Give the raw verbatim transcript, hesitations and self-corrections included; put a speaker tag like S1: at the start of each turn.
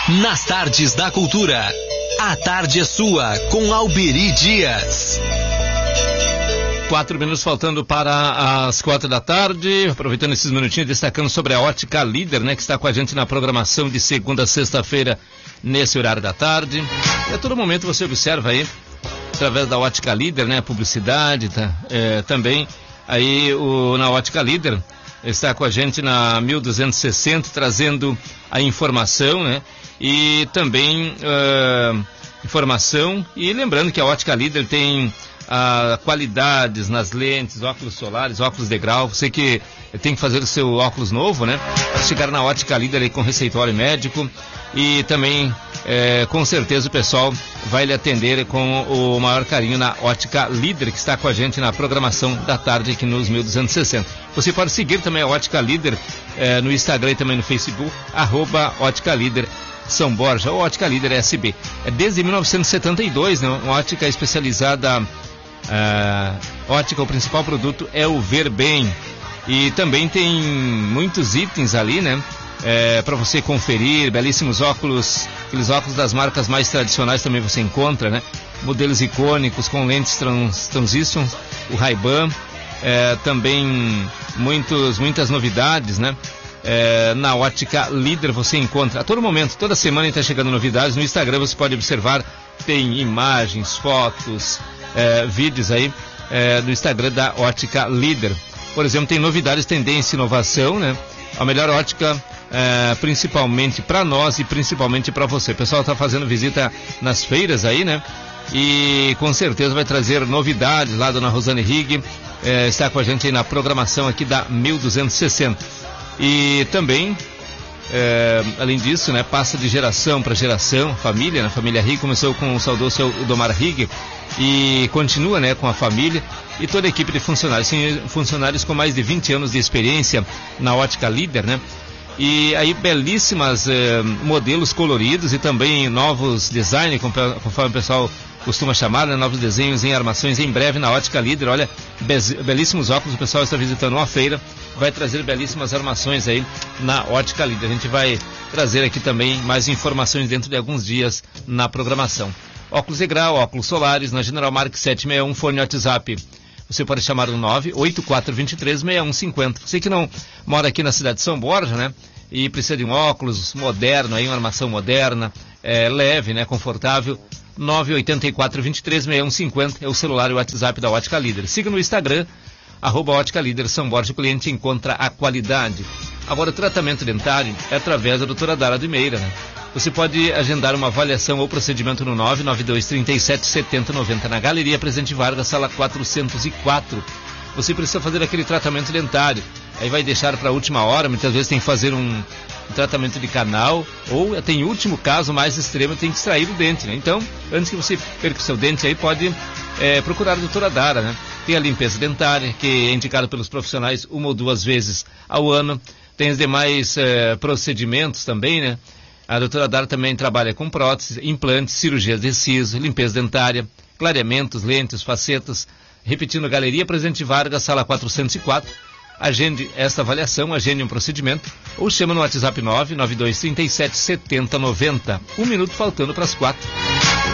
S1: nas tardes da cultura. A tarde é sua, com Alberi Dias.
S2: Quatro minutos faltando para as quatro da tarde, aproveitando esses minutinhos, destacando sobre a Ótica Líder, né, que está com a gente na programação de segunda a sexta-feira, nesse horário da tarde. E a todo momento você observa aí, através da Ótica Líder, né, publicidade, tá, é, também aí o, na Ótica Líder, está com a gente na mil duzentos e sessenta, trazendo a informação, né, e também uh, informação, e lembrando que a Ótica Líder tem Uh, qualidades nas lentes, óculos solares, óculos de grau. Você que tem que fazer o seu óculos novo, né? Para chegar na Ótica Líder aí com receituário médico, e também eh, com certeza o pessoal vai lhe atender com o maior carinho na Ótica Líder, que está com a gente na programação da tarde aqui nos mil duzentos e sessenta. Você pode seguir também a Ótica Líder eh, no Instagram e também no Facebook, arroba Ótica Líder São Borja, ou Ótica Líder S B. É desde mil novecentos e setenta e dois, né? Uma ótica especializada. Uh, ótica, o principal produto é o Ver Bem, e também tem muitos itens ali, né, é, para você conferir, belíssimos óculos, aqueles óculos das marcas mais tradicionais também você encontra, né, modelos icônicos com lentes trans, Transition, o Ray-Ban, é, também muitos, muitas novidades, né, é, na Ótica Líder você encontra a todo momento, toda semana está chegando novidades. No Instagram você pode observar, tem imagens, fotos, É, vídeos aí é, do Instagram da Ótica Líder. Por exemplo, tem novidades, tendência e inovação, né? A melhor ótica, é, principalmente para nós e principalmente para você. O pessoal está fazendo visita nas feiras aí, né? E com certeza vai trazer novidades lá. Dona Rosane Rigg é, está com a gente aí na programação aqui da mil duzentos e sessenta. E também, é, além disso, né, passa de geração para geração, família, né? Família Rigg começou com o saudoso seu Domar Rigg e continua, né, com a família e toda a equipe de funcionários. Tem funcionários com mais de vinte anos de experiência na Ótica Líder, né? E aí belíssimas eh, modelos coloridos e também novos designs, conforme o pessoal costuma chamar, né, novos desenhos em armações em breve na Ótica Líder. Olha, belíssimos óculos. O pessoal está visitando uma feira, vai trazer belíssimas armações aí na Ótica Líder. A gente vai trazer aqui também mais informações dentro de alguns dias na programação. Óculos de grau, óculos solares, na General Marques sete seis um, fone WhatsApp. Você pode chamar no nove oito quatro dois três, seis um cinco zero. Você que não mora aqui na cidade de São Borja, né? E precisa de um óculos moderno, aí, uma armação moderna, é, leve, né? Confortável. nove oito quatro dois três, seis um cinco zero é o celular e o WhatsApp da Ótica Líder. Siga no Instagram, arroba Ótica Líder São Borja, o cliente encontra a qualidade. Agora, o tratamento dentário é através da doutora Dara de Meira, né? Você pode agendar uma avaliação ou procedimento no nove nove dois três sete sete zero nove zero na Galeria Presidente Vargas, sala quatrocentos e quatro. Você precisa fazer aquele tratamento dentário. Aí vai deixar para a última hora, muitas vezes tem que fazer um, um tratamento de canal, ou tem último caso mais extremo, tem que extrair o dente, né? Então, antes que você perca o seu dente, aí pode é, procurar a doutora Dara, né? Tem a limpeza dentária, que é indicada pelos profissionais uma ou duas vezes ao ano. Tem os demais é, procedimentos também, né? A doutora Dara também trabalha com próteses, implantes, cirurgias de siso, limpeza dentária, clareamentos, lentes, facetas. Repetindo, Galeria Presidente Vargas, sala quatrocentos e quatro. Agende esta avaliação, agende um procedimento, ou chama no WhatsApp nove nove dois três sete sete zero nove zero. Um minuto faltando para as quatro.